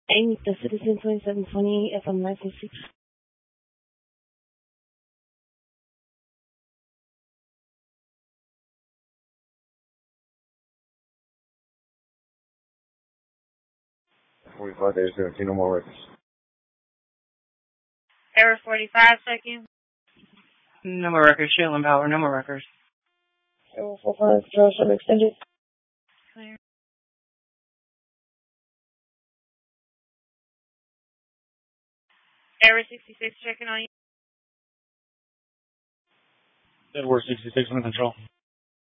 Amy, the Citizen 2720 FM 946. Days guarantee, no more records. Error 45 seconds. No more records. Shailen Power, no more records. Error 45, control sub extended. Clear. Error 66 checking on you. Edward 66 under control.